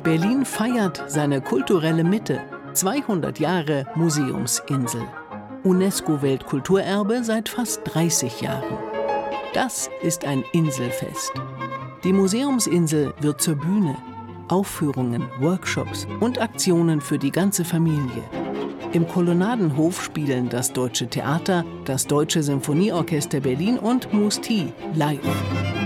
Berlin feiert seine kulturelle Mitte. 200 Jahre Museumsinsel. UNESCO-Weltkulturerbe seit fast 30 Jahren. Das ist ein Inselfest. Die Museumsinsel wird zur Bühne. Aufführungen, Workshops und Aktionen für die ganze Familie. Im Kolonnadenhof spielen das Deutsche Theater, das Deutsche Symphonieorchester Berlin und Musti live.